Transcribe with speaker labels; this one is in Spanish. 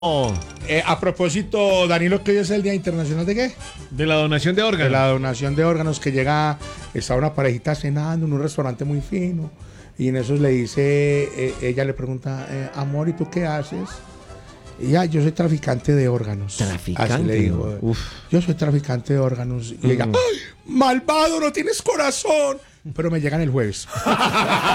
Speaker 1: A propósito, Danilo, que hoy es el Día Internacional ¿de qué?
Speaker 2: De la donación de
Speaker 1: De
Speaker 2: órganos.
Speaker 1: la donación de órganos, que está una parejita cenando en un restaurante muy fino y en eso le dice, ella le pregunta, amor, ¿y tú qué haces? Y ya, yo soy traficante de órganos.
Speaker 2: Traficante.
Speaker 1: Así le dijo.
Speaker 2: Uf.
Speaker 1: Yo soy traficante de órganos. Y ella, ¡ay, malvado, no tienes corazón! Pero me llegan el jueves.